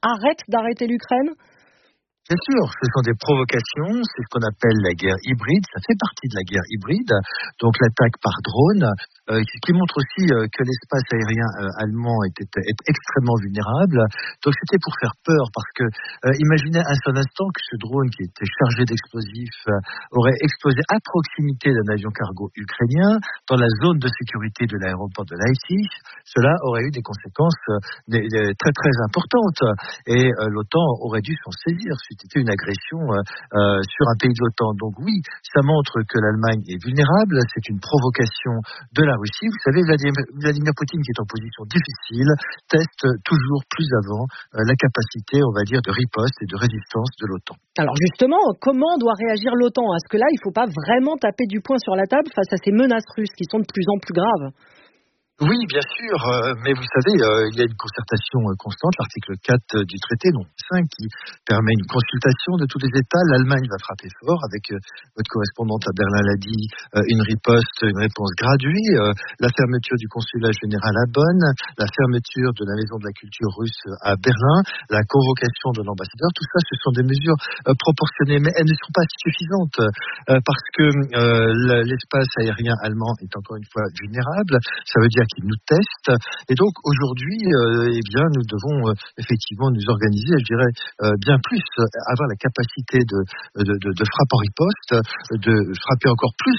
arrête d'arrêter l'Ukraine ? Bien sûr, ce sont des provocations, c'est ce qu'on appelle la guerre hybride, ça fait partie de la guerre hybride, donc l'attaque par drone, qui montre aussi que l'espace aérien allemand est extrêmement vulnérable. Donc c'était pour faire peur, parce que imaginez un seul instant que ce drone qui était chargé d'explosifs aurait explosé à proximité d'un avion cargo ukrainien dans la zone de sécurité de l'aéroport de Leipzig. Cela aurait eu des conséquences très très importantes, et l'OTAN aurait dû s'en saisir. C'était une agression sur un pays de l'OTAN. Donc oui, ça montre que l'Allemagne est vulnérable, c'est une provocation de la Russie. Vous savez, Vladimir Poutine, qui est en position difficile, teste toujours plus avant la capacité, on va dire, de riposte et de résistance de l'OTAN. Alors justement, comment doit réagir l'OTAN ? Est-ce que là, il ne faut pas vraiment taper du poing sur la table face à ces menaces russes qui sont de plus en plus graves ? Oui, bien sûr, mais vous savez, il y a une concertation constante, l'article 4 du traité, non 5, qui permet une consultation de tous les États. L'Allemagne va frapper fort, avec votre correspondante à Berlin l'a dit, une réponse graduée, la fermeture du consulat général à Bonn, la fermeture de la maison de la culture russe à Berlin, la convocation de l'ambassadeur, tout ça, ce sont des mesures proportionnées, mais elles ne sont pas suffisantes, parce que l'espace aérien allemand est encore une fois vulnérable. Ça veut dire qui nous testent. Et donc aujourd'hui, nous devons effectivement nous organiser, je dirais, bien plus, avoir la capacité de frappe en riposte, de frapper encore plus,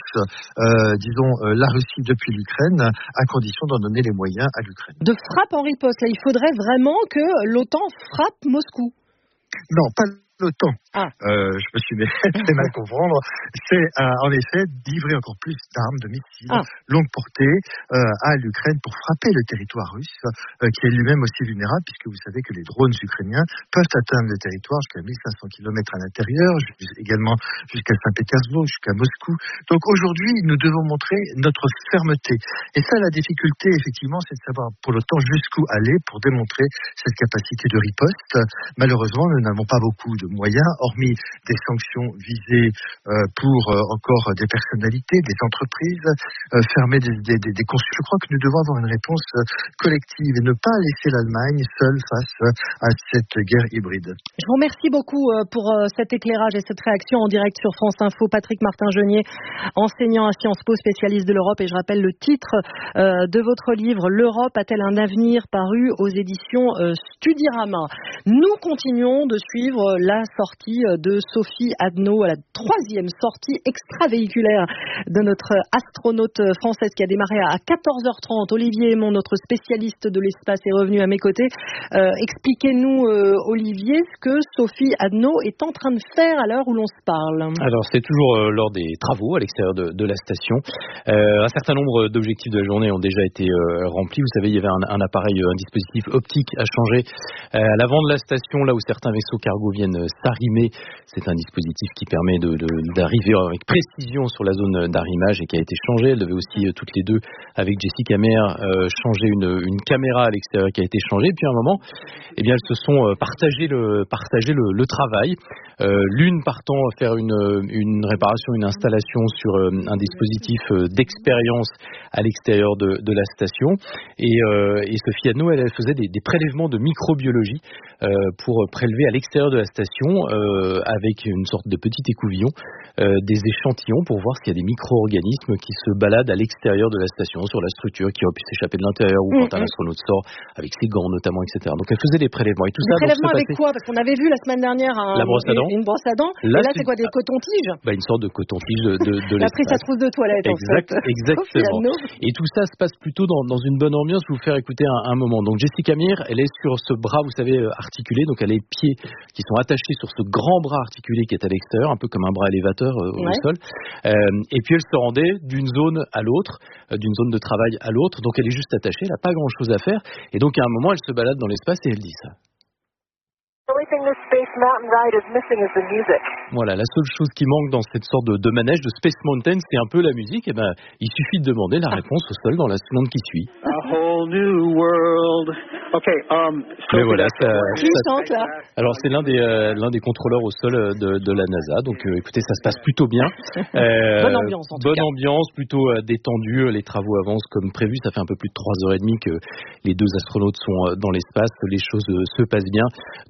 la Russie depuis l'Ukraine, à condition d'en donner les moyens à l'Ukraine. De frappe en riposte, là, il faudrait vraiment que l'OTAN frappe Moscou. Non, pas l'OTAN. Je me suis fait mal comprendre. C'est en effet livrer encore plus d'armes, de missiles longue portée à l'Ukraine pour frapper le territoire russe, qui est lui-même aussi vulnérable, puisque vous savez que les drones ukrainiens peuvent atteindre le territoire jusqu'à 1500 km à l'intérieur, également jusqu'à Saint-Pétersbourg, jusqu'à Moscou. Donc aujourd'hui, nous devons montrer notre fermeté. Et ça, la difficulté, effectivement, c'est de savoir pour l'OTAN jusqu'où aller pour démontrer cette capacité de riposte. Malheureusement, nous n'avons pas beaucoup de moyens, hormis des sanctions visées pour encore des personnalités, des entreprises, fermer des consulats. Je crois que nous devons avoir une réponse collective et ne pas laisser l'Allemagne seule face à cette guerre hybride. Je vous remercie beaucoup pour cet éclairage et cette réaction en direct sur France Info. Patrick Martin-Genier, enseignant à Sciences Po, spécialiste de l'Europe. Et je rappelle le titre de votre livre, L'Europe a-t-elle un avenir, paru aux éditions Studirama. Nous continuons de suivre la sortie de Sophie Adno, la troisième sortie extravéhiculaire de notre astronaute française qui a démarré à 14h30. Olivier Aymon, notre spécialiste de l'espace, est revenu à mes côtés. Expliquez-nous, Olivier, ce que Sophie Adno est en train de faire à l'heure où l'on se parle. Alors, c'est toujours lors des travaux à l'extérieur de la station. Un certain nombre d'objectifs de la journée ont déjà été remplis. Vous savez, il y avait un dispositif optique à changer à l'avant de la station, là où certains vaisseaux cargo viennent s'arrimer. C'est un dispositif qui permet d'arriver avec précision sur la zone d'arrimage et qui a été changé. Elle devait aussi, toutes les deux, avec Jessica Meir, changer une caméra à l'extérieur qui a été changée. Et puis à un moment, elles se sont partagé le travail. L'une partant faire une réparation, une installation sur un dispositif d'expérience à l'extérieur de la station. Et Sophie Adno, elle faisait des prélèvements de microbiologie pour prélever à l'extérieur de la station avec une sorte de petit écouvillon des échantillons pour voir s'il y a des micro-organismes qui se baladent à l'extérieur de la station, sur la structure, qui auraient pu s'échapper de l'intérieur ou quand un astronaute sort avec ses gants notamment, etc. Donc elle faisait des prélèvements. Et tout ça. Prélèvements avec quoi ? Parce qu'on avait vu la semaine dernière la brosse à dents. Une brosse à dents. Là, c'est quoi, des cotons-tiges ? Une sorte de coton-tige de Elle a pris sa trousse de toilette, Exactement. Et tout ça se passe plutôt dans une bonne ambiance. Je vais vous faire écouter un moment. Donc Jessica Meir, elle est sur ce bras, vous savez, articulé. Donc elle a les pieds qui sont attachés sur ce grand bras articulé qui est à l'extérieur, un peu comme un bras élévateur au sol. Et puis elle se rendait d'une zone à l'autre, d'une zone de travail à l'autre. Donc elle est juste attachée, elle n'a pas grand-chose à faire. Et donc à un moment, elle se balade dans l'espace et elle dit ça. Voilà, la seule chose qui manque dans cette sorte de manège de Space Mountain, c'est un peu la musique. Et il suffit de demander la réponse au sol dans la seconde qui suit. A whole new world. Okay, mais voilà, qui chante là ? Alors c'est l'un des contrôleurs au sol de la NASA. Donc écoutez, ça se passe plutôt bien. Bonne ambiance en tout cas. Bonne ambiance, plutôt détendue. Les travaux avancent comme prévu. Ça fait un peu plus de 3h30 que les deux astronautes sont dans l'espace. Les choses se passent bien.